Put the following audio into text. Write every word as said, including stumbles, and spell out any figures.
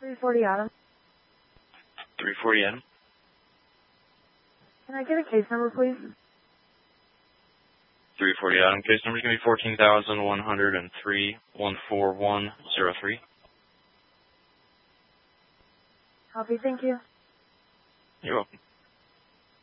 three forty Adam. three forty Adam. Can I get a case number, please? three forty Adam. Case number is going to be fourteen thousand one hundred three, one four one zero three. Copy, thank you. You're welcome.